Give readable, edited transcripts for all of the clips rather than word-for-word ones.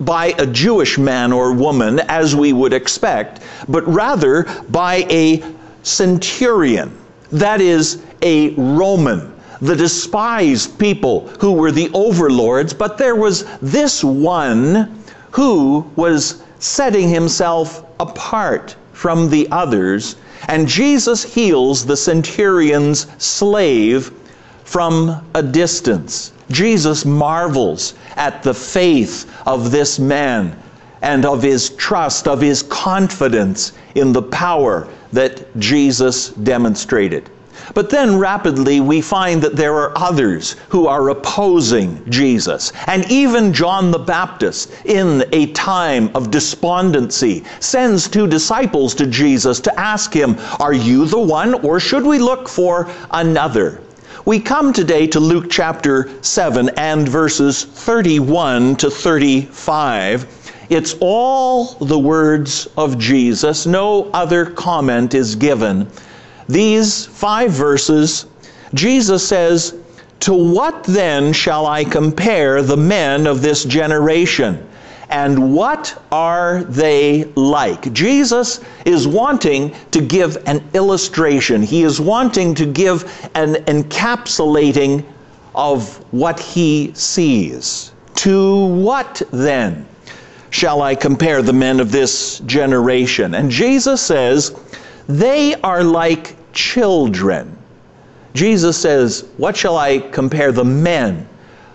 by a Jewish man or woman, as we would expect, but rather by a centurion, that is, a Roman, the despised people who were the overlords. But there was this one who was setting himself apart from the others, and Jesus heals the centurion's slave from a distance. Jesus marvels at the faith of this man and of his trust, of his confidence in the power that Jesus demonstrated. But then rapidly we find that there are others who are opposing Jesus. And even John the Baptist, in a time of despondency, sends 2 disciples to Jesus to ask him, "Are you the one, or should we look for another?" We come today to Luke chapter 7 and verses 31 to 35. It's all the words of Jesus. No other comment is given. These 5 verses, Jesus says, "To what then shall I compare the men of this generation? And what are they like?" Jesus is wanting to give an illustration. He is wanting to give an encapsulating of what he sees. To what then shall I compare the men of this generation? And Jesus says, they are like children. Jesus says, what shall I compare the men?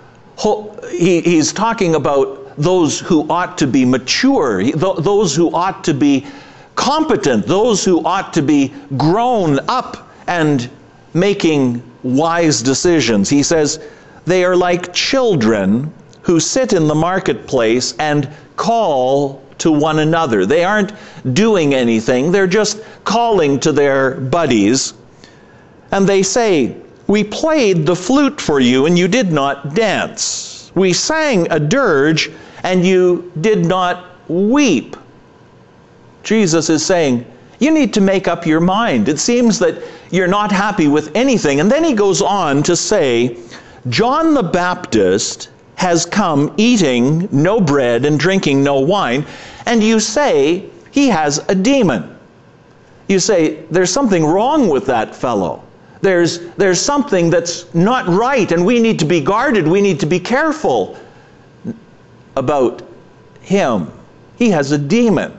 He's talking about those who ought to be mature, those who ought to be competent, those who ought to be grown up and making wise decisions. He says, they are like children who sit in the marketplace and call to one another. They aren't doing anything. They're just calling to their buddies. And they say, "We played the flute for you and you did not dance. We sang a dirge and you did not weep." Jesus is saying, you need to make up your mind. It seems that you're not happy with anything. And then he goes on to say, John the Baptist has come eating no bread and drinking no wine, and you say he has a demon. You say, there's something wrong with that fellow. There's something that's not right, and we need to be guarded. We need to be careful about him. He has a demon.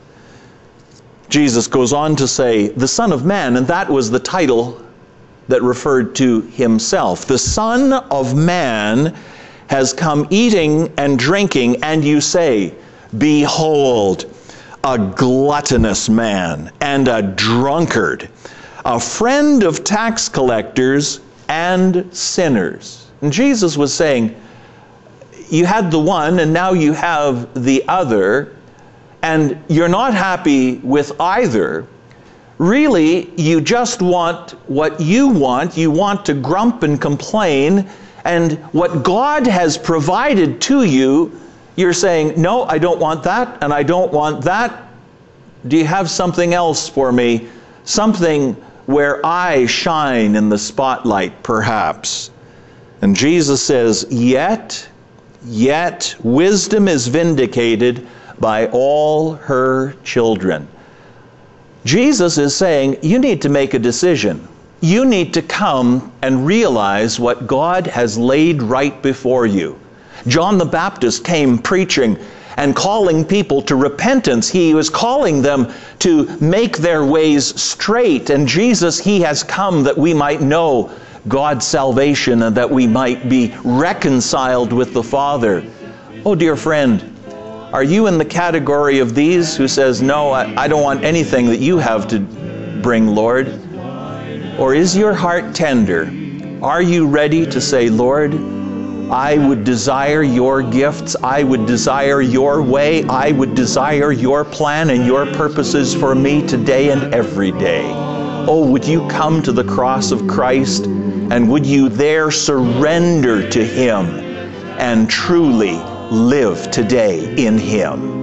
Jesus goes on to say, the Son of Man, and that was the title that referred to himself. The Son of Man has come eating and drinking, and you say, behold, a gluttonous man and a drunkard, a friend of tax collectors and sinners. And Jesus was saying, you had the one and now you have the other, and you're not happy with either. Really, you just want what you want. You want to grump and complain, and what God has provided to you, you're saying, no, I don't want that, and I don't want that. Do you have something else for me? Something where I shine in the spotlight, perhaps. And Jesus says, yet wisdom is vindicated by all her children. Jesus is saying, you need to make a decision. You need to come and realize what God has laid right before you. John the Baptist came preaching and calling people to repentance. He was calling them to make their ways straight. And Jesus, he has come that we might know God's salvation and that we might be reconciled with the Father. Oh, dear friend, are you in the category of these who says, no, I don't want anything that you have to bring, Lord? Or is your heart tender? Are you ready to say, Lord, I would desire your gifts. I would desire your way. I would desire your plan and your purposes for me today and every day. Oh, would you come to the cross of Christ, and would you there surrender to him and truly live today in him?